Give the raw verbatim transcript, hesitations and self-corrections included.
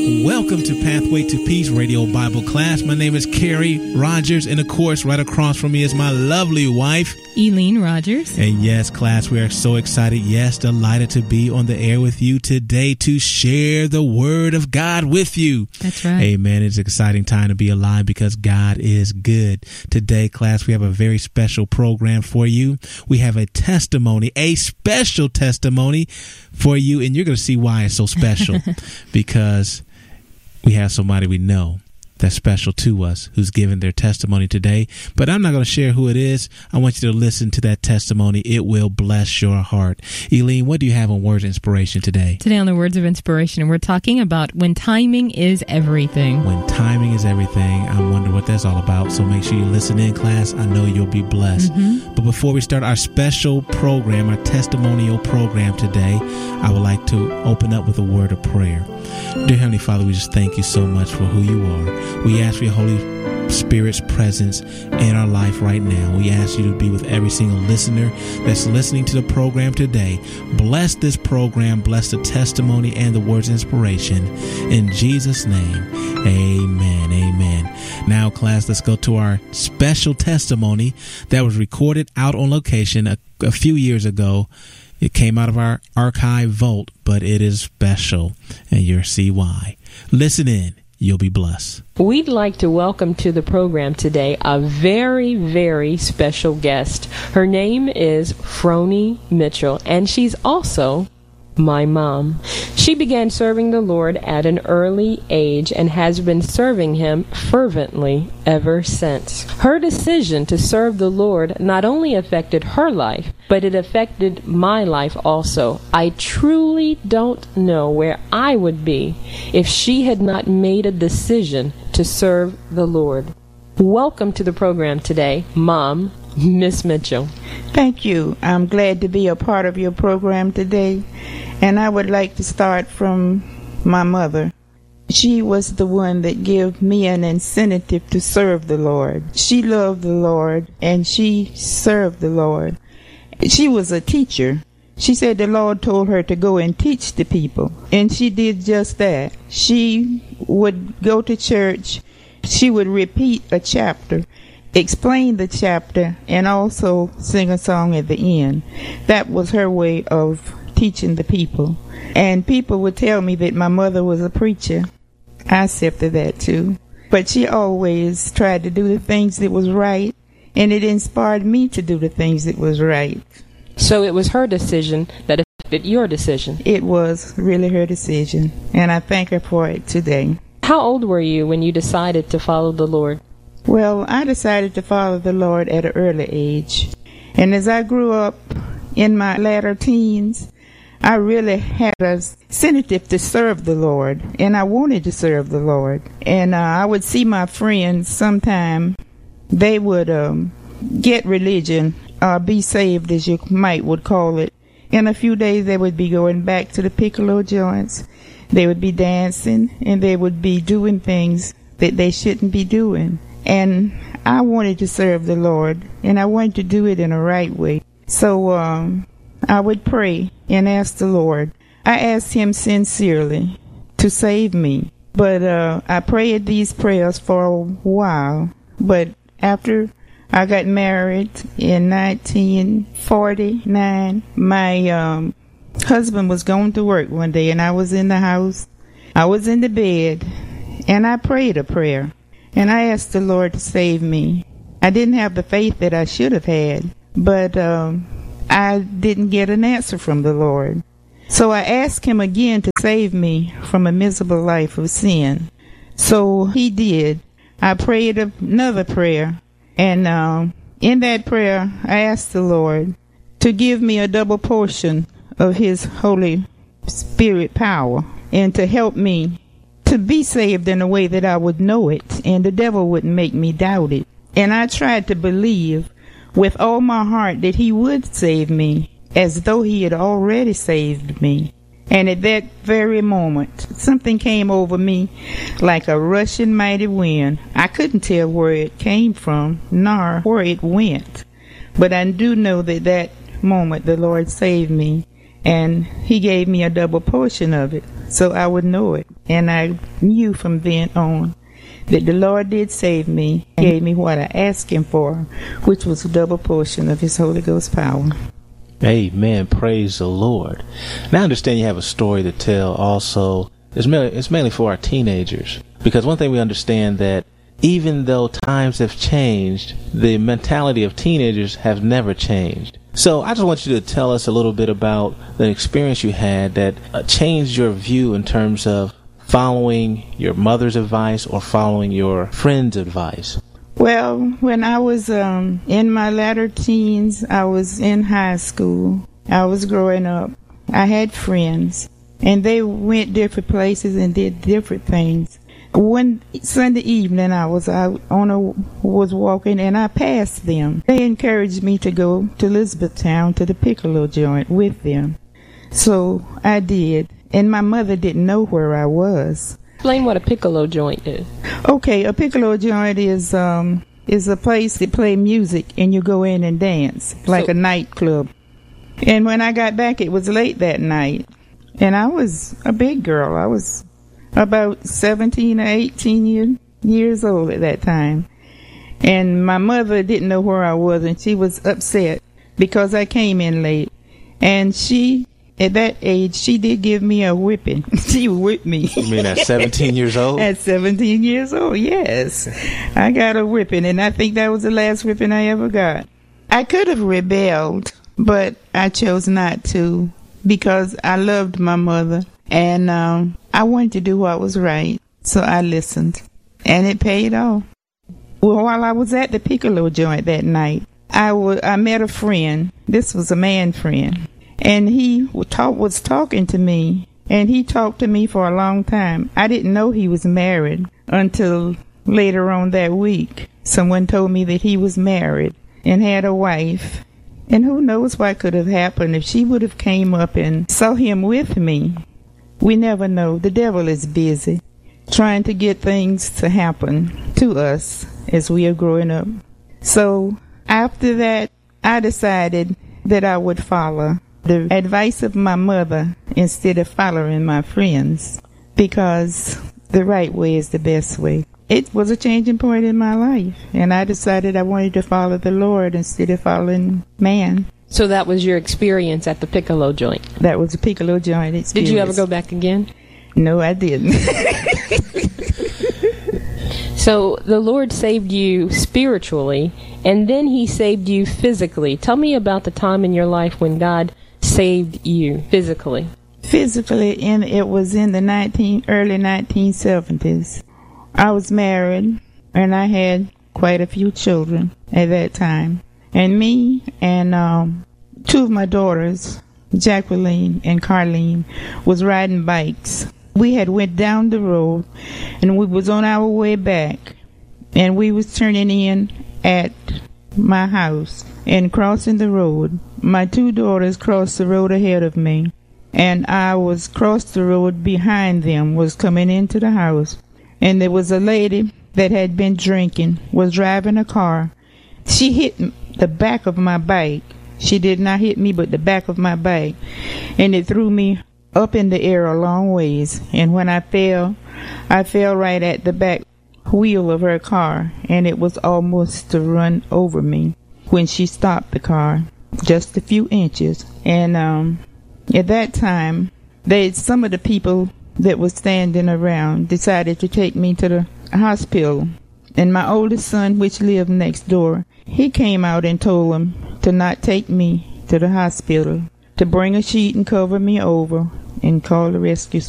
Welcome to Pathway to Peace Radio Bible Class. My name is Carrie Rogers, and of course, right across from me is my lovely wife, Eileen Rogers. And yes, class, we are so excited, yes, delighted to be on the air with you today to share the Word of God with you. That's right. Amen. It's an exciting time to be alive because God is good. Today, class, we have a very special program for you. We have a testimony, a special testimony for you, and you're going to see why it's so special because we have somebody we know that's special to us who's given their testimony today. But I'm not going to share who it is. I want you to listen to that testimony. It will bless your heart. Eileen, what do you have on Words of Inspiration today? Today on the Words of Inspiration, we're talking about when timing is everything. When timing is everything. I wonder what that's all about. So make sure you listen in, class. I know you'll be blessed. Mm-hmm. But before we start our special program, our testimonial program today, I would like to open up with a word of prayer. Dear Heavenly Father, we just thank you so much for who you are. We ask for your Holy Spirit's presence in our life right now. We ask you to be with every single listener that's listening to the program today. Bless this program, bless the testimony and the words of inspiration. In Jesus' name, amen, amen. Now, class, let's go to our special testimony that was recorded out on location a, a few years ago. It came out of our archive vault, but it is special, and you'll see why. Listen in. You'll be blessed. We'd like to welcome to the program today a very, very special guest. Her name is Froni Mitchell, and she's also my mom. She began serving the Lord at an early age and has been serving Him fervently ever since. Her decision to serve the Lord not only affected her life, but it affected my life also. I truly don't know where I would be if she had not made a decision to serve the Lord. Welcome to the program today, Mom, Miss Mitchell. Thank you. I'm glad to be a part of your program today. And I would like to start from my mother. She was the one that gave me an incentive to serve the Lord. She loved the Lord and she served the Lord. She was a teacher. She said the Lord told her to go and teach the people. And she did just that. She would go to church. She would repeat a chapter, explain the chapter, and also sing a song at the end. That was her way of teaching the people. And people would tell me that my mother was a preacher. I accepted that too. But she always tried to do the things that was right, and it inspired me to do the things that was right. So it was her decision that affected your decision? It was really her decision, and I thank her for it today. How old were you when you decided to follow the Lord? Well, I decided to follow the Lord at an early age. And as I grew up in my latter teens, I really had a incentive to serve the Lord, and I wanted to serve the Lord. And uh, I would see my friends sometime. They would um, get religion, uh, be saved, as you might would call it. In a few days, they would be going back to the piccolo joints. They would be dancing, and they would be doing things that they shouldn't be doing. And I wanted to serve the Lord, and I wanted to do it in a right way. So um, I would pray and ask the Lord. I asked Him sincerely to save me. But uh, I prayed these prayers for a while. But after I got married in nineteen forty-nine, my um, husband was going to work one day, and I was in the house. I was in the bed, and I prayed a prayer. And I asked the Lord to save me. I didn't have the faith that I should have had, but um, I didn't get an answer from the Lord. So I asked Him again to save me from a miserable life of sin. So He did. I prayed another prayer, and uh, in that prayer, I asked the Lord to give me a double portion of His Holy Spirit power and to help me to be saved in a way that I would know it, and the devil wouldn't make me doubt it. And I tried to believe with all my heart that He would save me, as though He had already saved me. And at that very moment, something came over me like a rushing mighty wind. I couldn't tell where it came from, nor where it went. But I do know that that moment the Lord saved me, and He gave me a double portion of it. so I would know it. And I knew from then on that the Lord did save me and gave me what I asked him for, which was a double portion of his Holy Ghost power. Amen. Praise the Lord. Now I understand you have a story to tell also. It's mainly, it's mainly for our teenagers. Because one thing we understand that even though times have changed, the mentality of teenagers have never changed. So I just want you to tell us a little bit about the experience you had that uh, changed your view in terms of following your mother's advice or following your friend's advice. Well, when I was um, in my latter teens, I was in high school. I was growing up. I had friends, and they went different places and did different things. One Sunday evening, I was out on a was walking, and I passed them. They encouraged me to go to Elizabethtown to the Piccolo joint with them. So I did, and my mother didn't know where I was. Explain what a piccolo joint is. Okay, a piccolo joint is um is a place that play music and you go in and dance, like So- a nightclub. And when I got back, it was late that night, and I was a big girl. I was about seventeen or eighteen year, years old at that time. And my mother didn't know where I was, and she was upset because I came in late. And she, at that age, she did give me a whipping. She whipped me. You mean at seventeen years old? At seventeen years old, yes. I got a whipping, and I think that was the last whipping I ever got. I could have rebelled, but I chose not to because I loved my mother, and um, I wanted to do what was right, so I listened, and it paid off. Well, while I was at the Piccolo joint that night, I, w- I met a friend. This was a man friend, and he w- talk- was talking to me, and he talked to me for a long time. I didn't know he was married until later on that week. Someone told me that he was married and had a wife. And who knows what could have happened if she would have came up and saw him with me. We never know. The devil is busy trying to get things to happen to us as we are growing up. So after that, I decided that I would follow the advice of my mother instead of following my friends, because the right way is the best way. It was a changing point in my life, and I decided I wanted to follow the Lord instead of following man. So that was your experience at the piccolo joint. That was a piccolo joint experience. Did you ever go back again? No, I didn't. So the Lord saved you spiritually, and then he saved you physically. Tell me about the time in your life when God saved you physically. Physically, and it was in the nineteen early nineteen seventies. I was married, and I had quite a few children at that time. And me and um, two of my daughters, Jacqueline and Carlene, was riding bikes. We had went down the road, and we was on our way back, and we was turning in at my house and crossing the road. My two daughters crossed the road ahead of me, and I was crossed the road behind them, was coming into the house. And there was a lady that had been drinking, was driving a car. She hit the back of my bike. She did not hit me, but the back of my bike. And it threw me up in the air a long ways. And when I fell, I fell right at the back wheel of her car. And it was almost to run over me when she stopped the car, just a few inches. And um, at that time, they some of the people that was standing around decided to take me to the hospital. And my oldest son, which lived next door, he came out and told them to not take me to the hospital, to bring a sheet and cover me over and call the rescue